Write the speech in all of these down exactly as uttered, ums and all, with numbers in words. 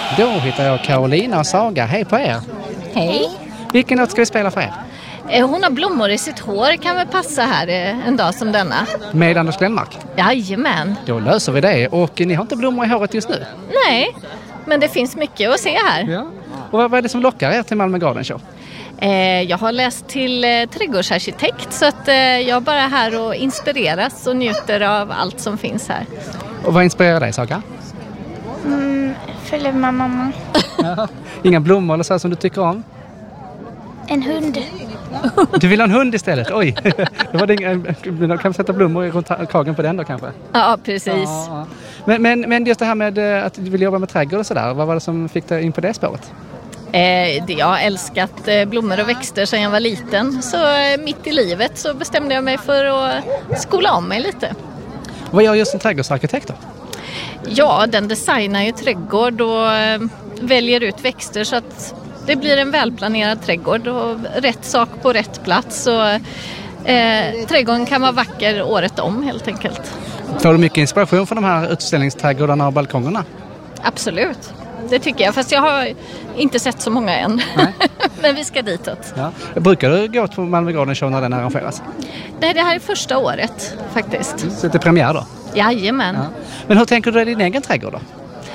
Då hittar jag Carolina och Saga. Hej på er! Hej! Vilken låt ska vi spela för er? Hon har blommor i sitt hår, kan väl passa här en dag som denna. Med Anders Glenmark? Jajamän. Då löser vi det. Och ni har inte blommor i håret just nu? Nej, men det finns mycket att se här. Ja. Och vad är det som lockar er till Malmö Garden Show? Eh, jag har läst till eh, trädgårdsarkitekt, så att eh, jag bara är här och inspireras och njuter av allt som finns här. Och vad inspirerar dig, Saga? Mm, följer med mamma. Ja. Inga blommor eller så som du tycker om? En hund. Du vill ha en hund istället? Oj, det var det inga, kan vi sätta blommor runt kragen på den då kanske? Ja, precis. Ja. Men, men, men just det här med att du vill jobba med trädgård och sådär, vad var det som fick dig in på det spåret? Eh, jag har älskat eh, blommor och växter sedan jag var liten, så eh, mitt i livet så bestämde jag mig för att skola om mig lite. Vad gör just en trädgårdsarkitekt då? Ja, den designar ju trädgård och eh, väljer ut växter så att det blir en välplanerad trädgård och rätt sak på rätt plats. Och, eh, trädgården kan vara vacker året om helt enkelt. Får du mycket inspiration från de här utställningsträdgårdarna och balkongerna? Absolut, det tycker jag. Fast jag har inte sett så många än. Men vi ska ditåt. Ja. Brukar du gå på Malmö Garden Show när den arrangeras? Nej, det här är första året faktiskt. Så det är premiär då? Jajamän. Ja. Men hur tänker du dig din egen trädgård då?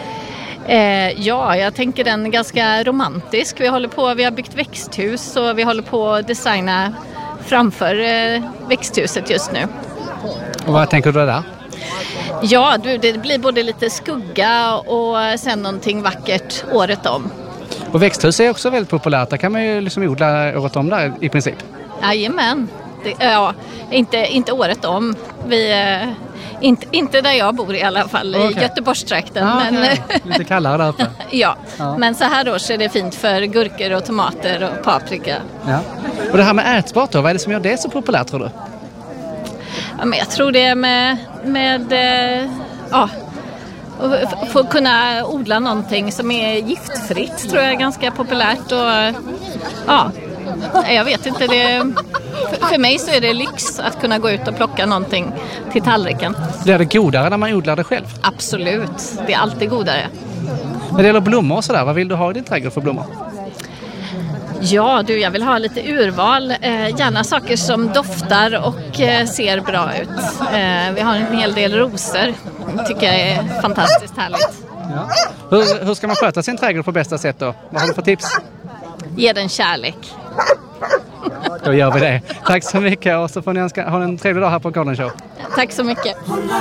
Eh, ja, jag tänker den ganska romantisk. Vi håller på, vi har byggt växthus och vi håller på att designa framför eh, växthuset just nu. Och vad tänker du där? Ja, du, det blir både lite skugga och sen någonting vackert året om. Och växthus är också väldigt populärt. Där kan man ju liksom odla året om där i princip. Jajamän. Det, ja, inte, inte året om. Vi, eh, inte, inte där jag bor i alla fall, okay. I Göteborgstrakten. Ah, men, okay. Lite kallare där uppe. ja. ja, men så här års är det fint för gurkor och tomater och paprika. Ja. Och det här med ätbart då, vad är det som gör det så populärt tror du? Ja, men jag tror det är med, med eh, ja, att få kunna odla någonting som är giftfritt tror jag är ganska populärt. Och, ja, jag vet inte, det, för mig så är det lyx att kunna gå ut och plocka någonting till tallriken. Blir det godare när man odlar det själv? Absolut, det är alltid godare. När det gäller blommor och sådär, vad vill du ha i din trädgård för blommor? Ja du, jag vill ha lite urval, eh, gärna saker som doftar och eh, ser bra ut. Eh, vi har en hel del rosor, tycker jag är fantastiskt härligt. Ja. Hur, hur ska man sköta sin trädgård på bästa sätt då? Vad har du för tips? Ge den kärlek. Då gör vi det. Tack så mycket och så får ni önska, ha en trevlig dag här på Garden Show. Tack så mycket.